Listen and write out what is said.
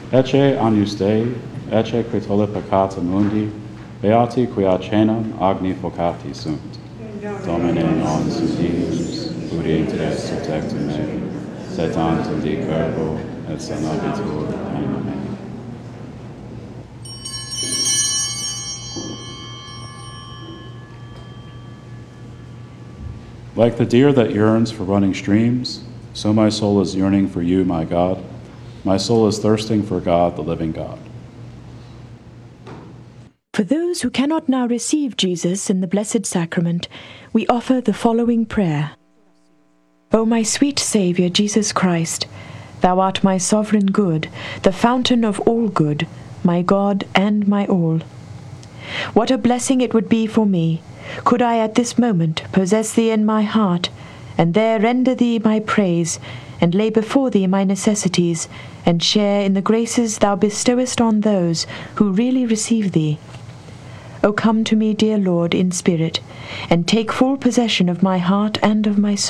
Ecce agnus Dei, ecce qui tollit peccata mundi, beati quia cenam agni vocati sunt. Domine non sudius, udite subtectum me, sed tantum di corpo et sanabitur anima mea. Like the deer that yearns for running streams, so my soul is yearning for you, my God. My soul is thirsting for God, the living God. For those who cannot now receive Jesus in the Blessed Sacrament, we offer the following prayer. O my sweet Saviour, Jesus Christ, Thou art my sovereign good, the fountain of all good, my God and my all. What a blessing it would be for me, could I at this moment possess Thee in my heart, and there render Thee my praise, and lay before Thee my necessities, and share in the graces Thou bestowest on those who really receive Thee. O come to me, dear Lord, in spirit, and take full possession of my heart and of my soul.